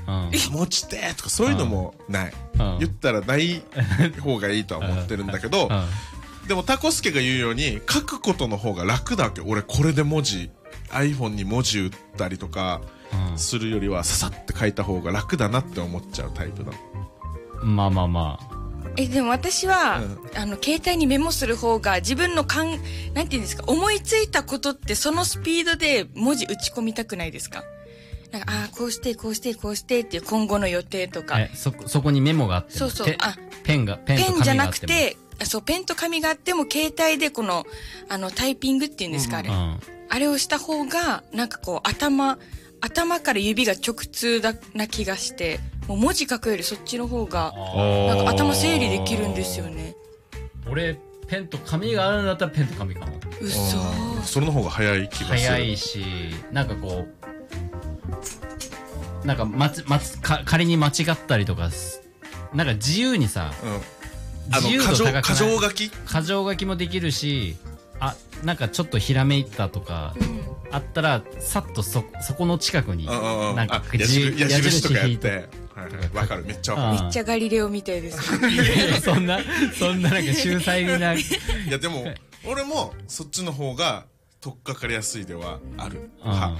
持ちてとかそういうのもない。言ったらない方がいいとは思ってるんだけど、でもタコスケが言うように書くことの方が楽だわけ。俺これでiPhone に文字打ったりとかするよりはささって書いた方が楽だなって思っちゃうタイプだ。 まあまあまあ。 でも私は、携帯にメモする方が自分のなんていうんですか、思いついたことってそのスピードで文字打ち込みたくないですか？なんか、こうしてっていう今後の予定とか。 そこにメモがあっても。 そう。 ペンと紙があっても。 ペンじゃなくて、ペンと紙があっても携帯でこの、タイピングっていうんですか、あれ。あれをした方が、なんかこう、頭から指が直通な気がして、もう文字書くよりそっちの方が、なんか頭整理できるんですよね。 俺、ペンと紙があるんだったらペンと紙かも。 嘘。 それの方が早い気がする。 早いし、なんかこう、なんか仮に間違ったりとか、なんか自由にさ、自由度高くない？箇条書きもできるし、なんかちょっとひらめいたとか、あったら、さっとそこの近くに、なんか矢印とかやって、わかる、めっちゃわかる。 めっちゃガリレオみたいです。 そんななんか秀才な。いやでも、俺もそっちの方が取っかかりやすいではある。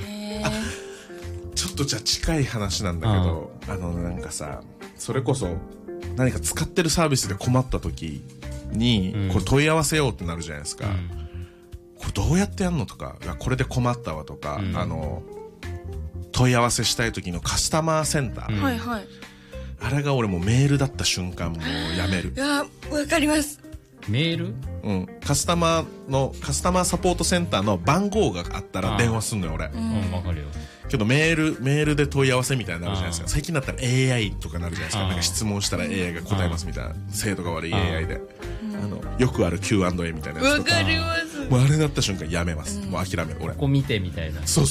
ちょっとじゃあ近い話なんだけど、なんかさ、それこそ何か使ってるサービスで困った時に、これ問い合わせようってなるじゃないですか。これどうやってやんのとか、これで困ったわとか、問い合わせしたい時のカスタマーセンター。あれが俺もうメールだった瞬間もうやめる。 いや、わかります。 メール？ カスタマーサポートセンターの番号があったら電話すんのよ、俺。 わかるよ。 けどメールで問い合わせみたいになるじゃないですか。最近だったら AI とかなるじゃないですか。なんか質問したら AI が答えますみたいな。精度が悪い AI で。よくある Q&A みたいなやつとか。 わかります。 もうあれなった瞬間やめます。もう諦める、俺。 ここ見てみたいな。 そう。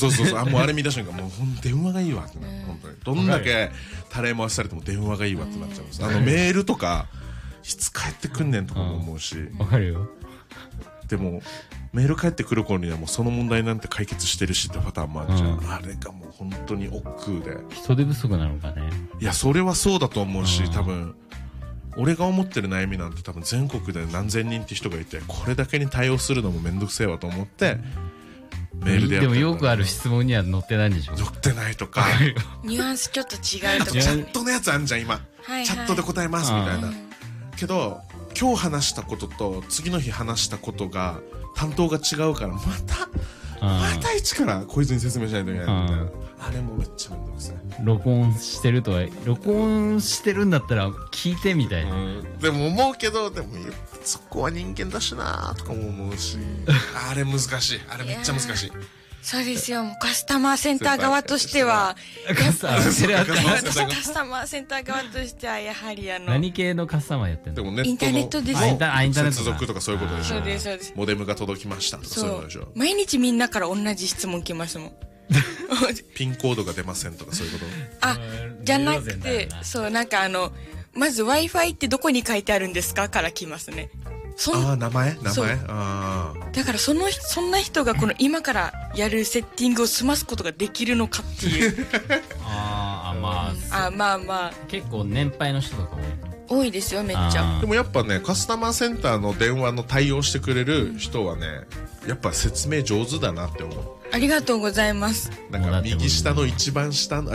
もうあれ見た瞬間、もう電話がいいわってな。本当に。どんだけ垂れ回されても電話がいいわってなっちゃうんです。メールとか、いつ帰ってくんねんとかも思うし。 わかるよ。 でも、メール返ってくる頃にはもうその問題なんて解決してるしってパターンもあるじゃん。あれがもう本当に億劫で。 人手不足なのかね。 いや、それはそうだと思うし、多分、俺が思ってる悩みなんて多分全国で何千人って人がいて、これだけに対応するのもめんどくせえわと思って、メールでやってる。 でもよくある質問には載ってないんでしょ？ 載ってないとか。 ニュアンスちょっと違うとか。 チャットのやつあんじゃん、今。チャットで答えますみたいな。けど、今日話したことと次の日話したことが担当が違うから、また一からこいつに説明しないといけないみたいな。あれもめっちゃめんどくさい。 録音してるんだったら聞いてみたいな。 でも思うけど、でもそこは人間だしなとかも思うし、あれ難しい。あれめっちゃ難しい。 そうですよ。カスタマーセンター側としては、カスタマーセンター側としてはやはり何系のカスタマーやってんの？ でもインターネットです。 インターネット接続とかそういうことでしょ。 そうです。 モデムが届きましたとかそういうことでしょ。 毎日みんなから同じ質問来ますもん。 ピンコードが出ませんとかそういうこと？ じゃなくて、そう、なんかまず Wi-Fi ってどこに書いてあるんですかから来ますね。 名前だからそんな人がこの今からやるセッティングを済ますことができるのかっていう。 まあ。結構年配の人とか多いですよ、めっちゃ。 でもやっぱね、カスタマーセンターの電話の対応してくれる人はね、やっぱ説明上手だなって思う。 ありがとうございます。 なんか右下の一番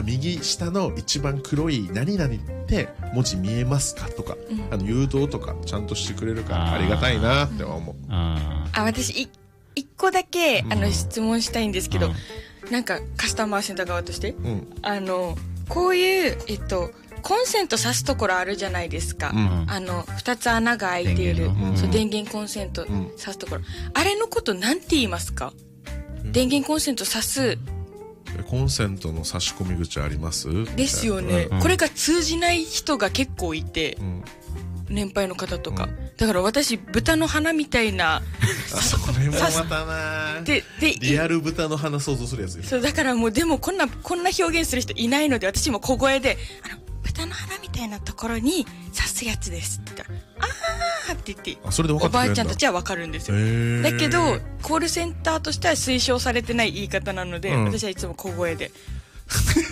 黒い何々って文字見えますかとか、誘導とかちゃんとしてくれるからありがたいなって思う。 私一個だけ質問したいんですけど、なんかカスタマーセンター側として、こういうコンセント挿すところあるじゃないですか。2つ穴が開いている、電源コンセント挿すところ、あれのことなんて言いますか？電源コンセント挿す。 コンセントの差し込み口あります？ ですよね。これが通じない人が結構いて、年配の方とか。だから私、豚の鼻みたいな。 それもまたなリアル豚の鼻想像するやつです。 そう、だからもうでもこんな表現する人いないので、私も小声で、豚の鼻みたいなところに刺すやつですって言ったら、って言って、 それで分かってくれるんだ。 おばあちゃんたちは分かるんですよ。だけど、コールセンターとしては推奨されてない言い方なので、私はいつも小声で。